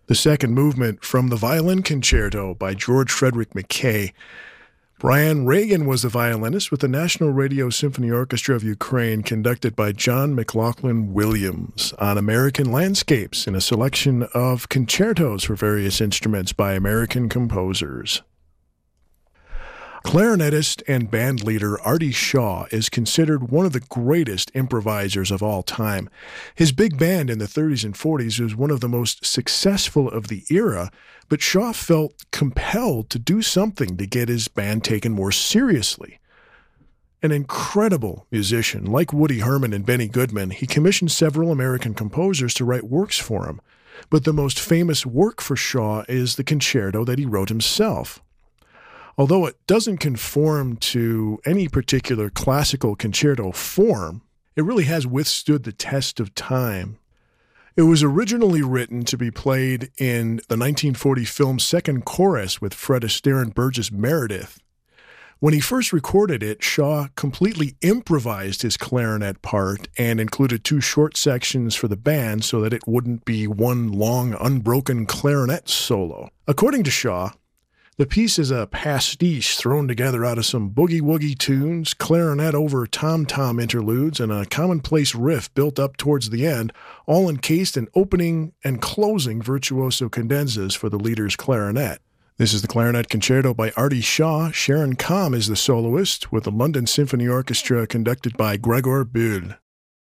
The second movement from the Violin Concerto by George Frederick Mackay. Brian Regan was the violinist with the National Radio Symphony Orchestra of Ukraine, conducted by John McLaughlin Williams, on American Landscapes in a selection of concertos for various instruments by American composers. Clarinetist and bandleader Artie Shaw is considered one of the greatest improvisers of all time. His big band in the 30s and 40s was one of the most successful of the era, but Shaw felt compelled to do something to get his band taken more seriously. An incredible musician, like Woody Herman and Benny Goodman, he commissioned several American composers to write works for him. But the most famous work for Shaw is the concerto that he wrote himself. Although it doesn't conform to any particular classical concerto form, it really has withstood the test of time. It was originally written to be played in the 1940 film Second Chorus with Fred Astaire and Burgess Meredith. When he first recorded it, Shaw completely improvised his clarinet part and included 2 short sections for the band so that it wouldn't be one long, unbroken clarinet solo. According to Shaw, the piece is a pastiche thrown together out of some boogie-woogie tunes, clarinet over tom-tom interludes, and a commonplace riff built up towards the end, all encased in opening and closing virtuoso cadenzas for the leader's clarinet. This is the Clarinet Concerto by Artie Shaw. Sharon Kam is the soloist, with the London Symphony Orchestra conducted by Gregor Bühl.